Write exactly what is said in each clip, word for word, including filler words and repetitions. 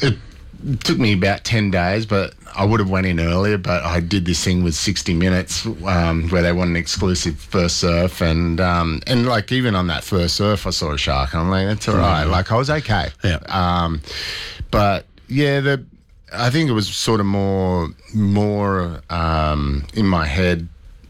it took me about ten days, but I would have went in earlier, but I did this thing with sixty minutes um, where they want an exclusive first surf, and um, and like even on that first surf I saw a shark and I'm like, that's all right. Like I was okay. Yeah. Um, but yeah, the I think it was sort of more more um, in my head,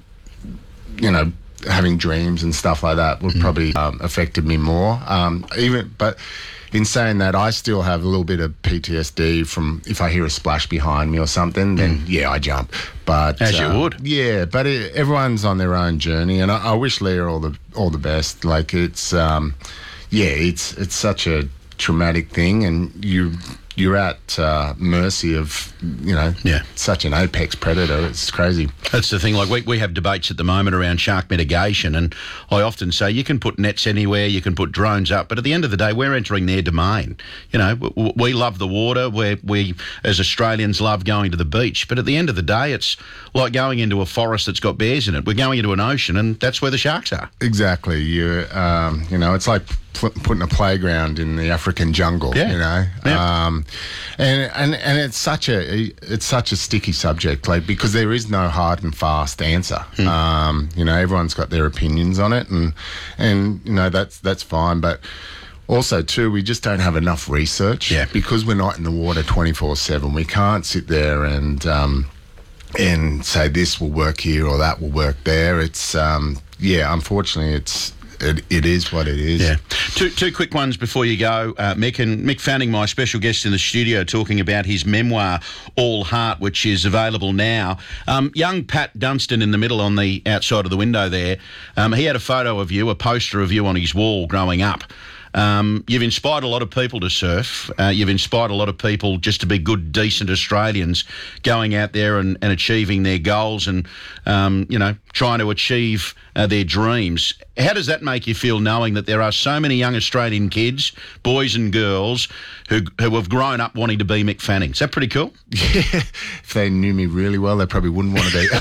you know, having dreams and stuff like that would probably um, affected me more. Um, even, but in saying that, I still have a little bit of P T S D from if I hear a splash behind me or something, then mm. yeah, I jump. But as you um, would, yeah. But it, everyone's on their own journey, and I, I wish Leah all the all the best. Like it's, um, yeah, it's it's such a traumatic thing, and you. You're at uh, mercy of, you know, yeah. such an apex predator. It's crazy. That's the thing. Like we, we have debates at the moment around shark mitigation, and I often say you can put nets anywhere, you can put drones up, but at the end of the day, we're entering their domain. You know, we, we love the water. We, we, as Australians, love going to the beach, but at the end of the day, it's like going into a forest that's got bears in it. We're going into an ocean, and that's where the sharks are. Exactly. You, um, you know, it's like putting a playground in the African jungle. Yeah. You know. Yeah. Um, And, and and it's such a it's such a sticky subject, like because there is no hard and fast answer. Mm. Um, you know, everyone's got their opinions on it, and and you know that's that's fine. But also too, we just don't have enough research. Yeah. Because we're not in the water twenty-four seven. We can't sit there and um, and say this will work here or that will work there. It's um, yeah, unfortunately, it's. It, it is what it is. Yeah. Two two quick ones before you go, uh, Mick. And Mick Fanning, my special guest in the studio, talking about his memoir, All Heart, which is available now. Um, young Pat Dunstan in the middle on the outside of the window there, um, he had a photo of you, a poster of you on his wall growing up. Um, you've inspired a lot of people to surf. Uh, you've inspired a lot of people just to be good, decent Australians going out there and, and achieving their goals and, um, you know, trying to achieve uh, their dreams. How does that make you feel knowing that there are so many young Australian kids, boys and girls, who who have grown up wanting to be Mick Fanning? Is that pretty cool? Yeah. If they knew me really well, they probably wouldn't want to be.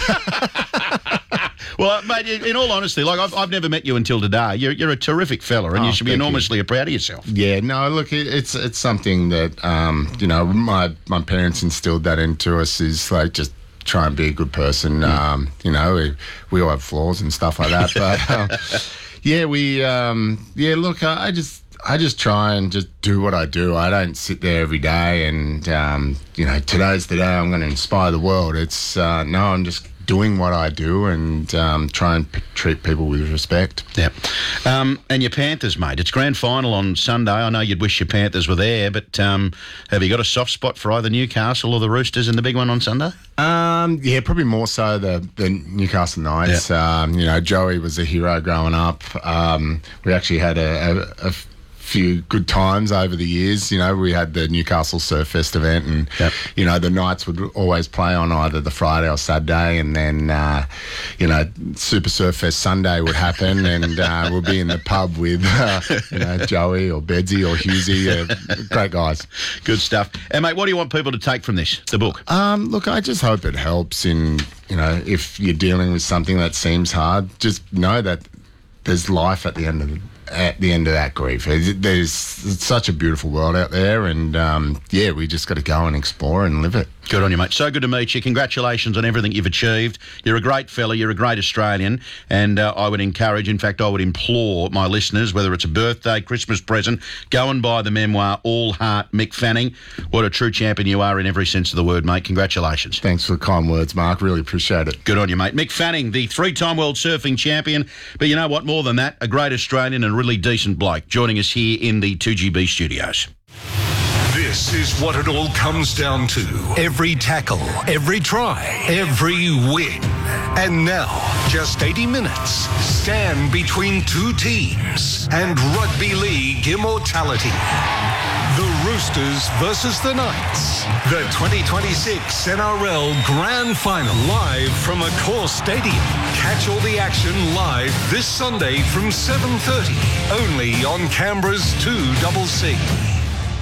Well, mate, in all honesty, like I've, I've never met you until today. You're, you're a terrific fella, and oh, you should be enormously you. proud of yourself. Yeah, no, look, it, it's it's something that um, you know my my parents instilled that into us. Is like just try and be a good person. Mm. Um, you know, we, we all have flaws and stuff like that, but um, yeah, we um, yeah. Look, I, I just. I just try and just do what I do. I don't sit there every day and, um, you know, today's the day I'm going to inspire the world. It's, uh, no, I'm just doing what I do and um, try and p- treat people with respect. Yeah. Um, and your Panthers, mate. It's grand final on Sunday. I know you'd wish your Panthers were there, but um, have you got a soft spot for either Newcastle or the Roosters in the big one on Sunday? Um, yeah, probably more so the, the Newcastle Knights. Yeah. Um, you know, Joey was a hero growing up. Um, we actually had a... a, a few good times over the years. You know, we had the Newcastle Surf Fest event, and yep. you know the Knights would always play on either the Friday or Saturday, and then uh, you know Super Surf Fest Sunday would happen, and uh, we'll be in the pub with uh, you know Joey or Bedsy or Hughesy, uh, great guys. Good stuff. And mate, what do you want people to take from this, the book? Um, look, I just hope it helps in, you know, if you're dealing with something that seems hard, just know that there's life at the end of the at the end of that grief. There's such a beautiful world out there, and um, yeah, we just got to go and explore and live it. Good on you, mate. So good to meet you. Congratulations on everything you've achieved. You're a great fella. You're a great Australian, and uh, I would encourage, in fact, I would implore my listeners, whether it's a birthday, Christmas present, go and buy the memoir, All Heart, Mick Fanning. What a true champion you are in every sense of the word, mate. Congratulations. Thanks for the kind words, Mark. Really appreciate it. Good on you, mate. Mick Fanning, the three-time world surfing champion, but you know what? More than that, a great Australian and a really decent bloke, joining us here in the two G B studios. This is what it all comes down to. Every tackle, every try, every win. And now, just eighty minutes, stand between two teams and rugby league immortality. The Roosters versus the Knights. The twenty twenty-six N R L Grand Final, live from Accor Stadium. Catch all the action live this Sunday from seven thirty, only on Canberra's two C C.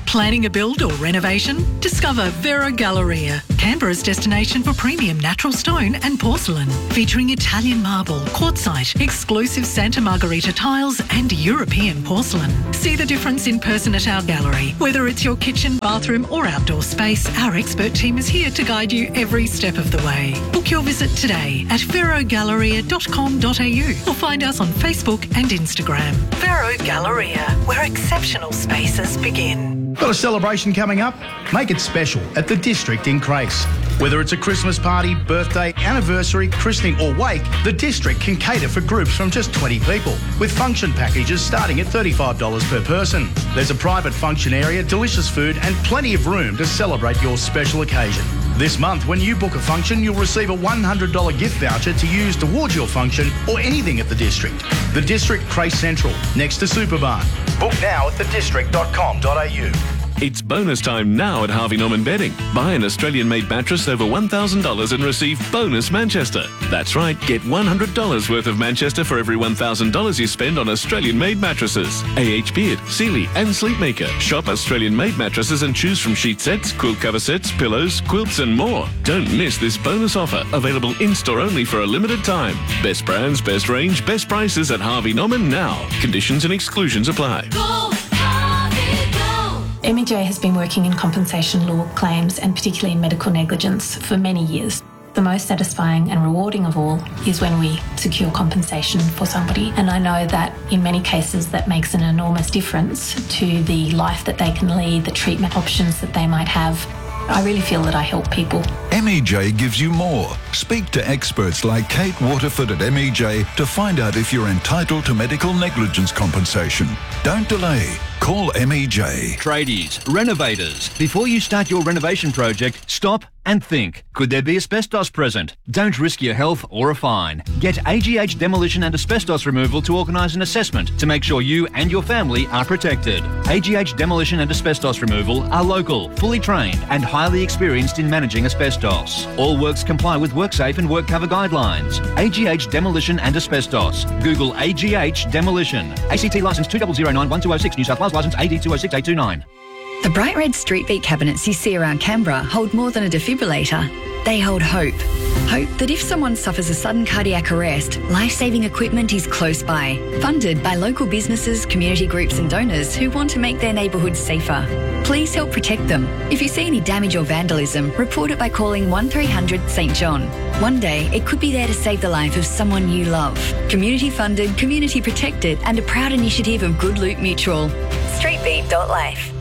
Planning a build or renovation? Discover Vero Galleria, Canberra's destination for premium natural stone and porcelain, featuring Italian marble, quartzite, exclusive Santa Margherita tiles and European porcelain. See the difference in person at our gallery. Whether it's your kitchen, bathroom or outdoor space, our expert team is here to guide you every step of the way. Book your visit today at vero galleria dot com dot a u or find us on Facebook and Instagram. Vero Galleria, where exceptional spaces begin. Got a celebration coming up? Make it special at the District in Crace. Whether it's a Christmas party, birthday, anniversary, christening or wake, the District can cater for groups from just twenty people, with function packages starting at thirty-five dollars per person. There's a private function area, delicious food and plenty of room to celebrate your special occasion. This month, when you book a function, you'll receive a one hundred dollars gift voucher to use towards your function or anything at the District. The District Crace Central, next to Superbarn. Book now at the district dot com dot a u. It's bonus time now at Harvey Norman Bedding. Buy an Australian-made mattress over one thousand dollars and receive bonus Manchester. That's right, get one hundred dollars worth of Manchester for every one thousand dollars you spend on Australian-made mattresses. A H Beard, Sealy and Sleepmaker. Shop Australian-made mattresses and choose from sheet sets, quilt cover sets, pillows, quilts and more. Don't miss this bonus offer, available in-store only for a limited time. Best brands, best range, best prices at Harvey Norman now. Conditions and exclusions apply. Go, Harvey, go. M E J has been working in compensation law claims and particularly in medical negligence for many years. The most satisfying and rewarding of all is when we secure compensation for somebody, and I know that in many cases that makes an enormous difference to the life that they can lead, the treatment options that they might have. I really feel that I help people. M E J gives you more. Speak to experts like Kate Waterford at M E J to find out if you're entitled to medical negligence compensation. Don't delay. Call M E J. Tradies, renovators. Before you start your renovation project, stop and think. Could there be asbestos present? Don't risk your health or a fine. Get A G H Demolition and Asbestos Removal to organise an assessment to make sure you and your family are protected. A G H Demolition and Asbestos Removal are local, fully trained and highly experienced in managing asbestos. All works comply with WorkSafe and WorkCover guidelines. A G H Demolition and Asbestos. Google A G H Demolition. A C T licence two zero zero nine one two zero six, New South Wales licence A D two zero six eight two nine. The bright red street beat cabinets you see around Canberra hold more than a defibrillator. They hold hope. Hope that if someone suffers a sudden cardiac arrest, life-saving equipment is close by. Funded by local businesses, community groups and donors who want to make their neighbourhoods safer. Please help protect them. If you see any damage or vandalism, report it by calling one three hundred St John. One day, it could be there to save the life of someone you love. Community funded, community protected and a proud initiative of Good Loot Mutual. street beat dot life.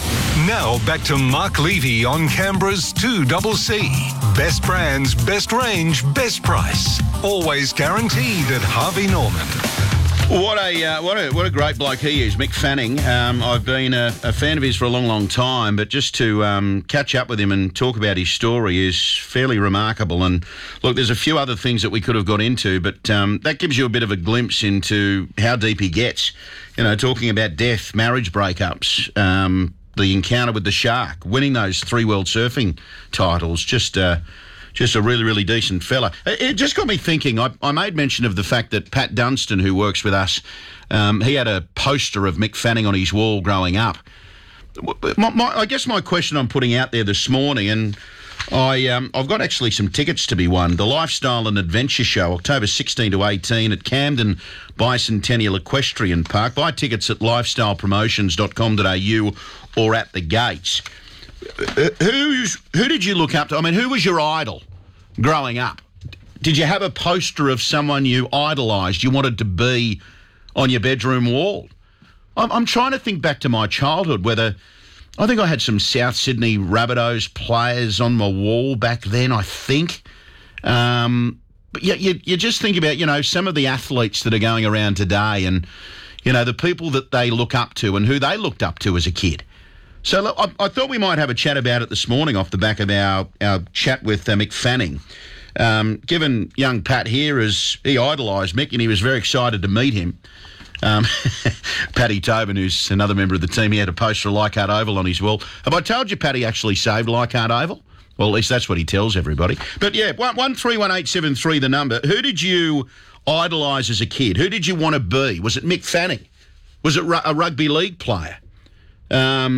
Now back to Mark Levy on Canberra's two C C. Best brands, best range, best price. Always guaranteed at Harvey Norman. What a uh, what a what a great bloke he is, Mick Fanning. Um, I've been a, a fan of his for a long, long time, but just to um, catch up with him and talk about his story is fairly remarkable. And look, there's a few other things that we could have got into, but um, that gives you a bit of a glimpse into how deep he gets. You know, talking about death, marriage breakups, um, the encounter with the shark, winning those three world surfing titles. Just uh, just a really, really decent fella. It just got me thinking. I, I made mention of the fact that Pat Dunstan, who works with us, um, he had a poster of Mick Fanning on his wall growing up. My, my, I guess my question I'm putting out there this morning, and I, um, I've got actually some tickets to be won. The Lifestyle and Adventure Show, October sixteenth to eighteen at Camden Bicentennial Equestrian Park. Buy tickets at lifestyle promotions dot com dot a u or at the gates. Who's, who did you look up to? I mean, who was your idol growing up? Did you have a poster of someone you idolised, you wanted to be on your bedroom wall? I'm, I'm trying to think back to my childhood, whether... I think I had some South Sydney Rabbitohs players on my wall back then, I think. Um, but you, you, you just think about, you know, some of the athletes that are going around today and, you know, the people that they look up to and who they looked up to as a kid. So look, I, I thought we might have a chat about it this morning off the back of our, our chat with uh, Mick Fanning. Um, given young Pat here, as he idolised Mick and he was very excited to meet him. Um, Paddy Tobin, who's another member of the team, he had a poster of Leichhardt Oval on his wall. Have I told you Paddy actually saved Leichhardt Oval? Well, at least that's what he tells everybody. But yeah, one three one eight seven three, the number. Who did you idolise as a kid? Who did you want to be? Was it Mick Fanning? Was it a rugby league player? Um,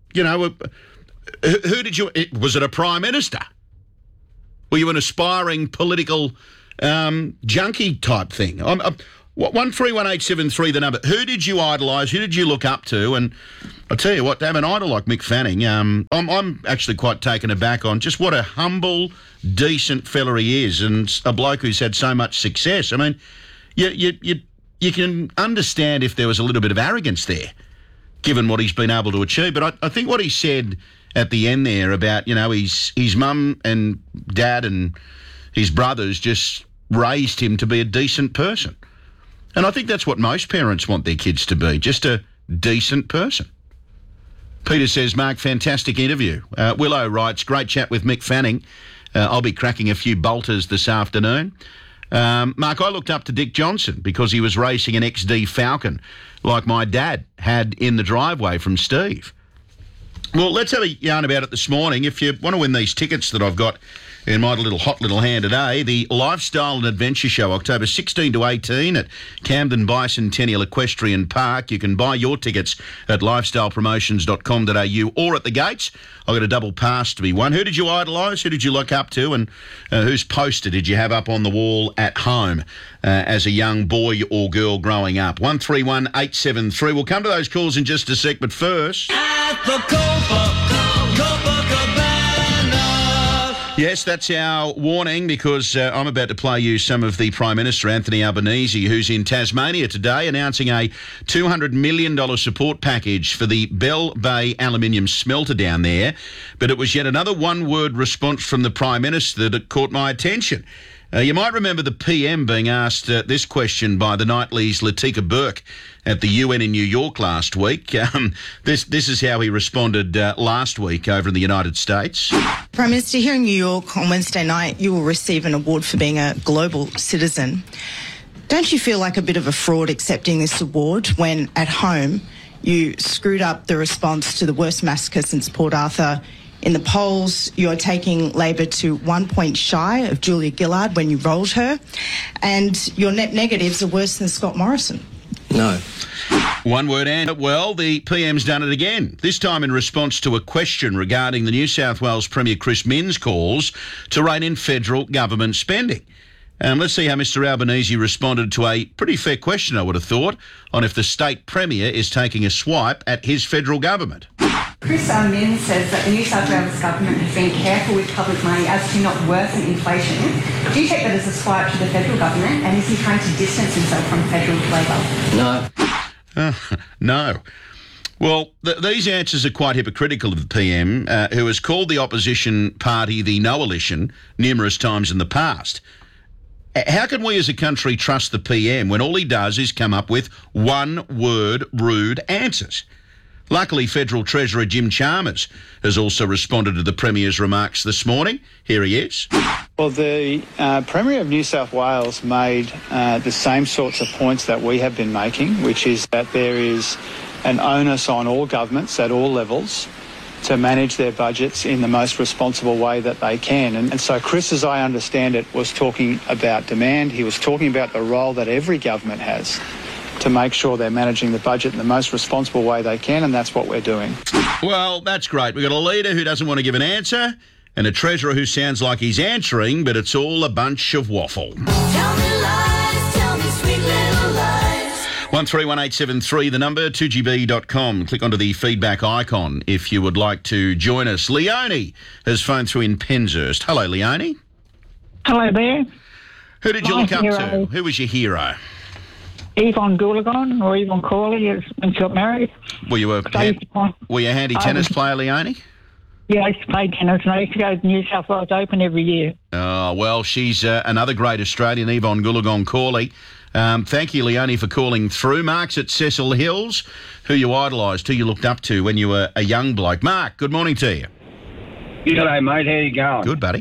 you know, uh, who, who did you... It, was it a Prime Minister? Were you an aspiring political um, junkie type thing? I'm, I'm, one three one eight seven three, the number. Who did you idolise? Who did you look up to? And I'll tell you what, damn, an idol like Mick Fanning, um, I'm, I'm actually quite taken aback on just what a humble, decent fella he is, and a bloke who's had so much success. I mean, you you you, you can understand if there was a little bit of arrogance there, given what he's been able to achieve. But I, I think what he said at the end there about, you know, his his mum and dad and his brothers just raised him to be a decent person. And I think that's what most parents want their kids to be, just a decent person. Peter says, Mark, fantastic interview. Uh, Willow writes, great chat with Mick Fanning. Uh, I'll be cracking a few bolters this afternoon. Um, Mark, I looked up to Dick Johnson because he was racing an X D Falcon like my dad had in the driveway from Steve. Well, let's have a yarn about it this morning. If you want to win these tickets that I've got in my little hot little hand today, the Lifestyle and Adventure Show, October sixteen to eighteen at Camden Bicentennial Equestrian Park. You can buy your tickets at lifestyle promotions dot com dot a u or at the gates. I've got a double pass to be won. Who did you idolise? Who did you look up to? And uh, whose poster did you have up on the wall at home uh, as a young boy or girl growing up? one three one eight seven three. We'll come to those calls in just a sec, but first... At the Yes, that's our warning, because uh, I'm about to play you some of the Prime Minister, Anthony Albanese, who's in Tasmania today, announcing a two hundred million dollars support package for the Bell Bay aluminium smelter down there. But it was yet another one-word response from the Prime Minister that caught my attention. Uh, you might remember the P M being asked uh, this question by the Nightly's Latika Burke at the U N in New York last week. Um, this this is how he responded uh, last week over in the United States. Prime Minister, here in New York on Wednesday night, you will receive an award for being a global citizen. Don't you feel like a bit of a fraud accepting this award when at home you screwed up the response to the worst massacre since Port Arthur? In the polls, you're taking Labor to one point shy of Julia Gillard when you rolled her, and your net negatives are worse than Scott Morrison. No. One word and well, the P M's done it again, this time in response to a question regarding the New South Wales Premier Chris Minns' calls to rein in federal government spending. And let's see how Mister Albanese responded to a pretty fair question, I would have thought, on if the state premier is taking a swipe at his federal government. Chris Minns says that the New South Wales government has been careful with public money as to not worsen inflation. Do you take that as a swipe to the federal government, and is he trying to distance himself from federal Labor? No. Uh, no. Well, th- these answers are quite hypocritical of the P M, uh, who has called the opposition party the Noalition numerous times in the past. How can we as a country trust the P M when all he does is come up with one-word rude answers? Luckily, Federal Treasurer Jim Chalmers has also responded to the Premier's remarks this morning. Here he is. Well, the uh, Premier of New South Wales made uh, the same sorts of points that we have been making, which is that there is an onus on all governments at all levels to manage their budgets in the most responsible way that they can. And, and so Chris, as I understand it, was talking about demand. He was talking about the role that every government has to make sure they're managing the budget in the most responsible way they can, and that's what we're doing. Well, that's great. We've got a leader who doesn't want to give an answer and a treasurer who sounds like he's answering, but it's all a bunch of waffle. Tell me lies, tell me sweet little lies. one three one eight seven three, the number, two g b dot com. Click onto the feedback icon if you would like to join us. Leonie has phoned through in Penshurst. Hello, Leonie. Hello there. Who did you My look up hero. to? Who was your hero? Yvonne Goolagong, or Yvonne Corley, as when she got married. Were you a, I used to play- were you a handy I tennis was- player, Leonie? Yeah, I used to play tennis, and I used to go to New South Wales Open every year. Oh, well, she's uh, another great Australian, Yvonne Goolagong Corley. Um, thank you, Leonie, for calling through. Mark's at Cecil Hills. Who you idolised, who you looked up to when you were a young bloke. Mark, good morning to you. G'day, mate. How you going? Good, buddy.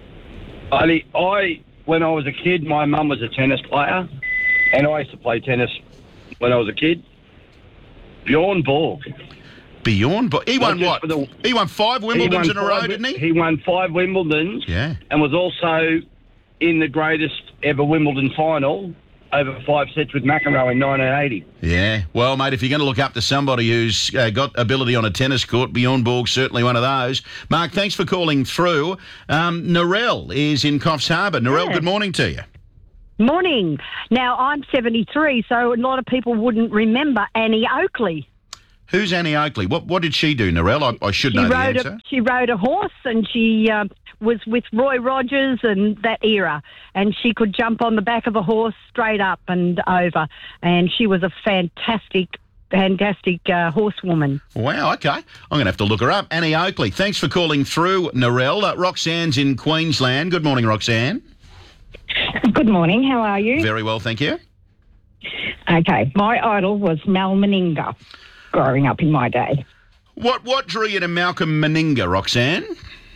I, I, when I was a kid, my mum was a tennis player, and I used to play tennis when I was a kid. Bjorn Borg. Bjorn Borg? He won Not just what? for the- He won five Wimbledons He won in a row, five- didn't he? He won five Wimbledons. Yeah. And was also in the greatest ever Wimbledon final over five sets with McEnroe in nineteen eighty. Yeah. Well, mate, if you're going to look up to somebody who's uh, got ability on a tennis court, Bjorn Borg's certainly one of those. Mark, thanks for calling through. Um, Narelle is in Coffs Harbour. Narelle, Yeah. good morning to you. Morning. Now, I'm seventy-three, so a lot of people wouldn't remember Annie Oakley. Who's Annie Oakley? What what did she do, Narelle? I, I should She know the rode answer. a she rode a horse, and she um, was with Roy Rogers and that era, and she could jump on the back of a horse straight up and over, and she was a fantastic, fantastic uh, horsewoman. Wow, okay. I'm going to have to look her up. Annie Oakley, thanks for calling through, Narelle. Uh, Roxanne's in Queensland. Good morning, Roxanne. Good morning. How are you? Very well, thank you. Okay. My idol was Mal Meninga growing up in my day. What what drew you to Malcolm Meninga, Roxanne?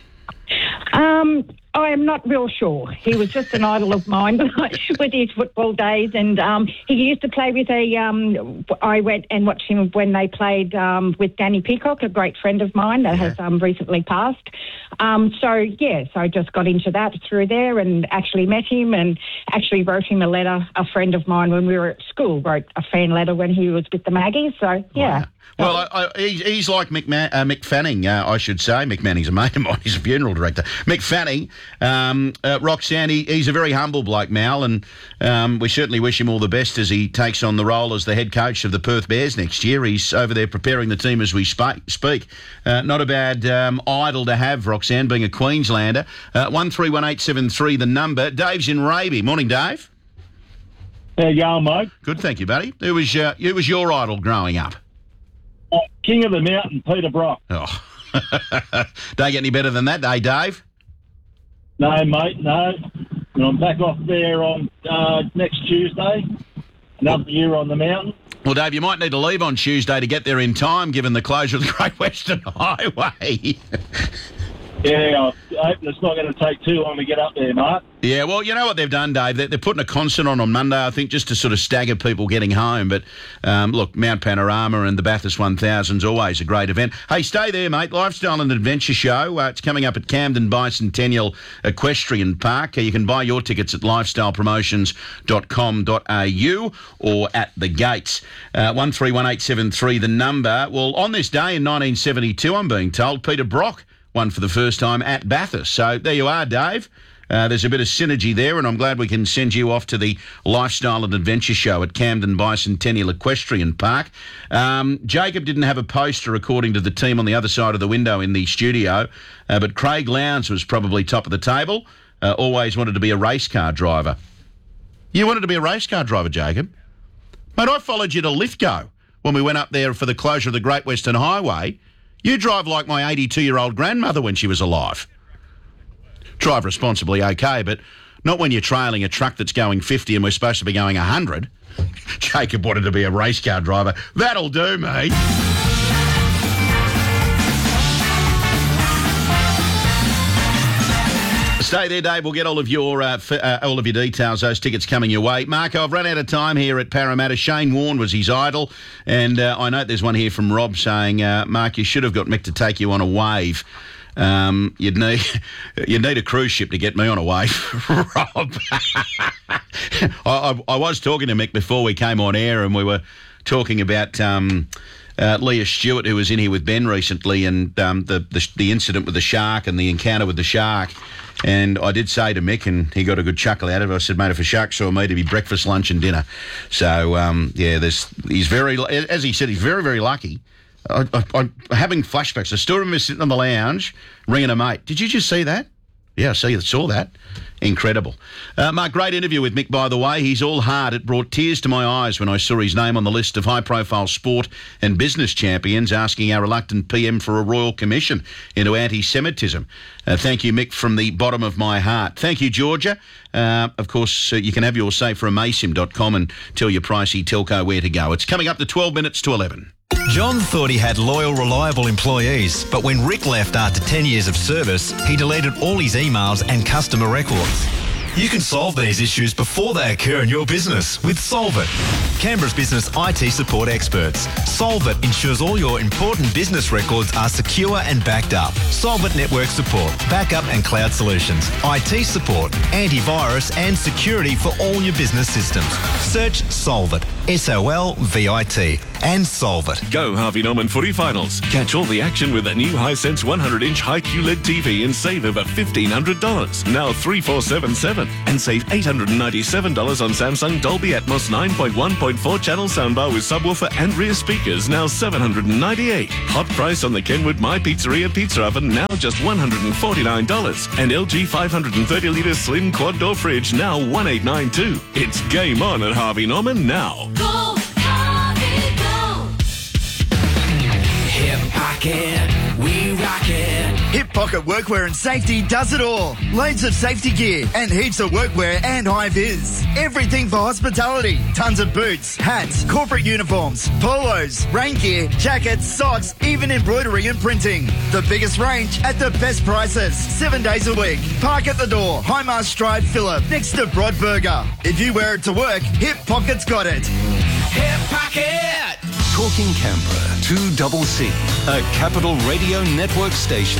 Um, I am not real sure. He was just an idol of mine with his football days, and um, he used to play with a. Um, I went and watched him when they played um, with Danny Peacock, a great friend of mine that has um, recently passed. Um, so yes, I just got into that through there, and actually met him, and actually wrote him a letter. A friend of mine when we were at school wrote a fan letter when he was with the Maggies. So yeah. Wow. Well, I, I, he's, he's like Mick, Ma- uh, Mick Fanning, uh, I should say. Mick Manning's a mate of mine. He's a funeral director. Mick Fanning, um, uh, Roxanne, he, he's a very humble bloke, Mal, and um, we certainly wish him all the best as he takes on the role as the head coach of the Perth Bears next year. He's over there preparing the team as we spa- speak. Uh, not a bad um, idol to have, Roxanne, being a Queenslander. Uh, one three one eight seven three, the number. Dave's in Raby. Morning, Dave. How you going, mate? Good, thank you, buddy. Who was, uh, who was your idol growing up? Uh, King of the Mountain, Peter Brock. Oh, don't get any better than that, eh, Dave? No, mate, no. And I'm back off there on uh, next Tuesday. Another year on the mountain. Well, Dave, you might need to leave on Tuesday to get there in time, given the closure of the Great Western Highway. Yeah, I hope it's not going to take too long to get up there, mate. Yeah, well, you know what they've done, Dave? They're, they're putting a concert on on Monday, I think, just to sort of stagger people getting home. But, um, look, Mount Panorama and the Bathurst one thousand is always a great event. Hey, stay there, mate. Lifestyle and Adventure Show. Uh, it's coming up at Camden Bicentennial Equestrian Park. Uh, you can buy your tickets at lifestyle promotions dot com dot a u or at the gates. Uh, one three one eight seven three, the number. Well, on this day in nineteen seventy-two, I'm being told, Peter Brock won for the first time at Bathurst. So there you are, Dave. Uh, there's a bit of synergy there, and I'm glad we can send you off to the Lifestyle and Adventure Show at Camden Bicentennial Equestrian Park. Um, Jacob didn't have a poster, according to the team on the other side of the window in the studio, uh, but Craig Lowndes was probably top of the table. Uh, always wanted to be a race car driver. You wanted to be a race car driver, Jacob? Mate, I followed you to Lithgow when we went up there for the closure of the Great Western Highway. You drive like my eighty-two-year-old grandmother when she was alive. Drive responsibly, okay, but not when you're trailing a truck that's going fifty and we're supposed to be going one hundred. Jacob wanted to be a race car driver. That'll do, mate. Stay there, Dave. We'll get all of your uh, f- uh, all of your details. Those tickets coming your way. Marco, I've run out of time here at Parramatta. Shane Warne was his idol, and uh, I note there's one here from Rob saying, uh, "Mark, you should have got Mick to take you on a wave. Um, you'd need you'd need a cruise ship to get me on a wave." Rob, I, I, I was talking to Mick before we came on air, and we were talking about Um, Uh, Leah Stewart, who was in here with Ben recently, and um, the, the the incident with the shark and the encounter with the shark. And I did say to Mick, and he got a good chuckle out of it, I said, mate, if a shark saw me, it'd be breakfast, lunch and dinner. So, um, yeah, there's he's very, as he said, he's very, very lucky. I, I, I'm having flashbacks. I still remember sitting on the lounge, ringing a mate. Did you just see that? Yeah, I see, saw that. Incredible. Uh, Mark, great interview with Mick, by the way. He's all heart. It brought tears to my eyes when I saw his name on the list of high-profile sport and business champions asking our reluctant P M for a royal commission into anti-Semitism. Uh, thank you, Mick, from the bottom of my heart. Thank you, Georgia. Uh, of course, uh, you can have your say from asim dot com and tell your pricey telco where to go. It's coming up to twelve minutes to eleven. John thought he had loyal, reliable employees, but when Rick left after ten years of service, he deleted all his emails and customer records. You can solve these issues before they occur in your business with Solvit. Canberra's business I T support experts. Solvit ensures all your important business records are secure and backed up. Solvit network support, backup and cloud solutions, I T support, antivirus and security for all your business systems. Search Solvit, S O L V I T, and Solvit. Go Harvey Norman footy finals. Catch all the action with a new Hisense one hundred inch high Q L E D T V and save over fifteen hundred dollars. Now three four seven seven. And save eight hundred ninety-seven dollars on Samsung Dolby Atmos nine point one point four channel soundbar with subwoofer and rear speakers, now seven hundred ninety-eight dollars. Hot price on the Kenwood My Pizzeria pizza oven, now just one hundred forty-nine dollars. And L G five hundred thirty litre slim quad door fridge, now one eight nine two. It's game on at Harvey Norman now. Go, Harvey, go. Hip Pocket, we rock it. Hip Pocket Workwear and Safety does it all. Loads of safety gear and heaps of workwear and high-vis. Everything for hospitality. Tons of boots, hats, corporate uniforms, polos, rain gear, jackets, socks, even embroidery and printing. The biggest range at the best prices. Seven days a week. Park at the door. Highmast Drive, Phillip, next to Broadburger. If you wear it to work, Hip Pocket's got it. Hip Pocket! Talking Canberra, two C C, a Capital Radio Network station.